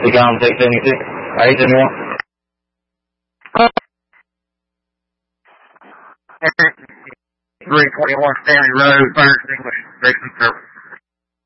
Econ 676. 871. 321 Stanley Road, Fire Extinguisher, Jason Service.